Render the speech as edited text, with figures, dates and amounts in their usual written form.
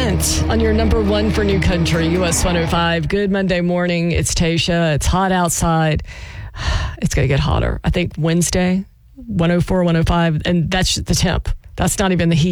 Kent on your number one for New Country, US 105. Good Monday morning. It's Tasha. It's hot outside. It's going to get hotter. I think Wednesday, 104, 105, and that's the temp. That's not even the heat.